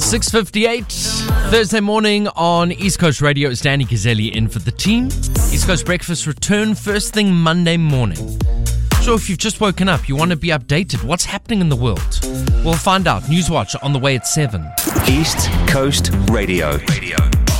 6:58 Thursday morning on East Coast Radio. It's Danny Gazzelli in for the team. East Coast Breakfast return first thing Monday morning. So if you've just woken up, you want to be updated. What's happening in the world? We'll find out. Newswatch on the way at 7. East Coast Radio. Good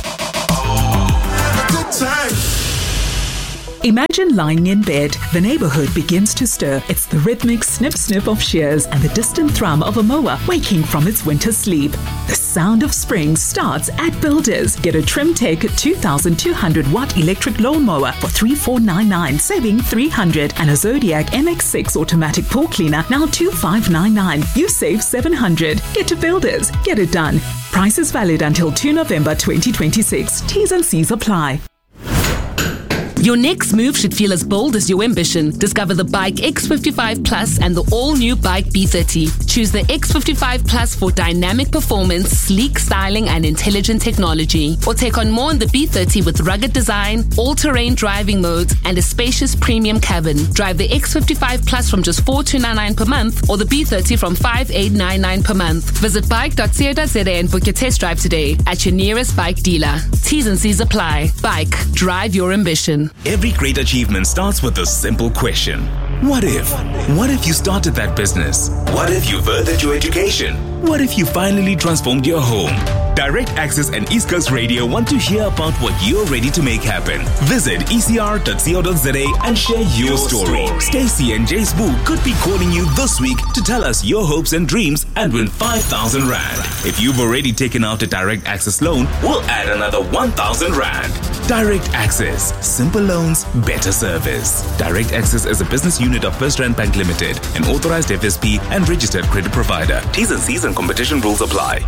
time. Imagine lying in bed. The neighborhood begins to stir. It's the rhythmic snip-snip of shears and the distant thrum of a mower waking from its winter sleep. The sound of spring starts at Builders. Get a Trimtech 2,200-watt electric lawnmower for $3,499, saving $300, and a Zodiac MX6 automatic pool cleaner, now $2,599. You save $700. Get to Builders. Get it done. Price is valid until 2 November 2026. T's and C's apply. Your next move should feel as bold as your ambition. Discover the Bike X55 Plus and the all-new Bike B30. Choose the X55 Plus for dynamic performance, sleek styling, and intelligent technology. Or take on more in the B30 with rugged design, all-terrain driving modes, and a spacious premium cabin. Drive the X55 Plus from just $4,299 per month or the B30 from $5,899 per month. Visit bike.co.za and book your test drive today at your nearest bike dealer. T's and C's apply. Bike. Drive your ambition. Every great achievement starts with a simple question. What if? What if you started that business? What if you furthered your education? What if you finally transformed your home? Direct Access and East Coast Radio want to hear about what you're ready to make happen. Visit ecr.co.za and share your story. Stacey and Jace Boo could be calling you this week to tell us your hopes and dreams and win 5,000 Rand. If you've already taken out a Direct Access loan, we'll add another 1,000 Rand. Direct Access. Simple loans, better service. Direct Access is a business unit of First Rand Bank Limited, an authorized FSP and registered credit provider. T's and C's and competition rules apply.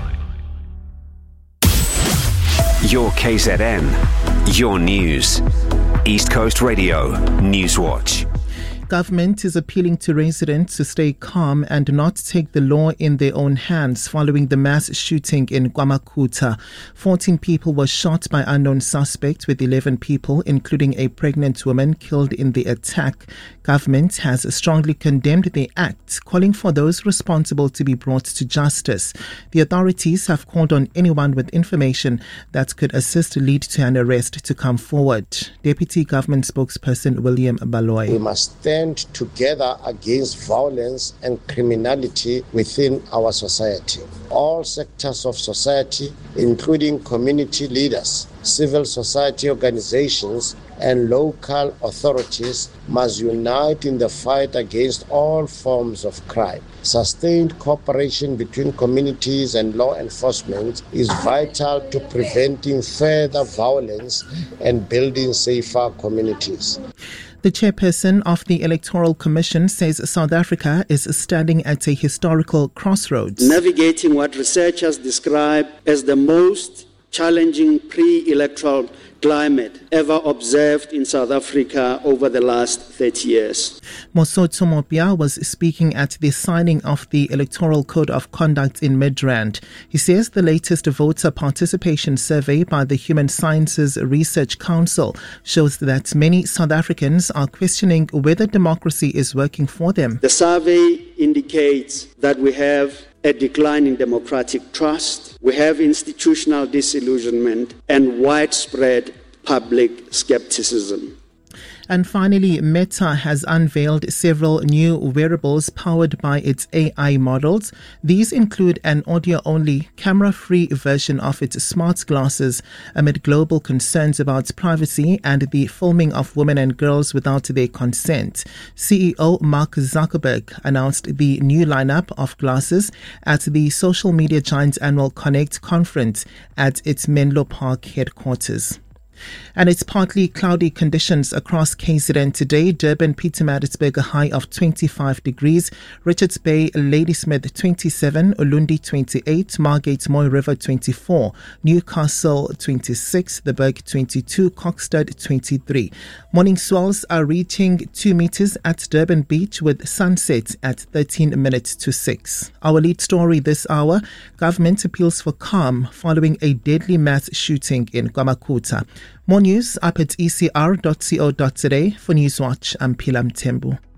Your KZN. Your news. East Coast Radio. Newswatch. Government is appealing to residents to stay calm and not take the law in their own hands following the mass shooting in KwaMakhutha. 14 people were shot by unknown suspects, with 11 people, including a pregnant woman, killed in the attack. Government has strongly condemned the act, calling for those responsible to be brought to justice. The authorities have called on anyone with information that could assist lead to an arrest to come forward. Deputy Government Spokesperson William Baloyi. We must stand together against violence and criminality within our society. All sectors of society, including community leaders, civil society organizations, and local authorities, must unite in the fight against all forms of crime. Sustained cooperation between communities and law enforcement is vital to preventing further violence and building safer communities. The chairperson of the Electoral Commission says South Africa is standing at a historical crossroads. Navigating what researchers describe as the most challenging pre-electoral climate ever observed in South Africa over the last 30 years. Mosotho Mopia was speaking at the signing of the Electoral Code of Conduct in Midrand. He says the latest voter participation survey by the Human Sciences Research Council shows that many South Africans are questioning whether democracy is working for them. The survey indicates that we have a decline in democratic trust, we have institutional disillusionment, and widespread public skepticism. And finally, Meta has unveiled several new wearables powered by its AI models. These include an audio-only, camera-free version of its smart glasses amid global concerns about privacy and the filming of women and girls without their consent. CEO Mark Zuckerberg announced the new lineup of glasses at the social media giant's annual Connect conference at its Menlo Park headquarters. And it's partly cloudy conditions across KZN today. Durban, Pietermaritzburg, a high of 25 degrees. Richards Bay, Ladysmith, 27. Ulundi, 28. Margate, Moy River, 24. Newcastle, 26. The Berg, 22. Kokstad, 23. Morning swells are reaching 2 meters at Durban Beach, with sunset at 13 minutes to 6. Our lead story this hour: government appeals for calm following a deadly mass shooting in KwaMakhutha. More news up at ecr.co.za. For Newswatch, I'm Pilam Tembu.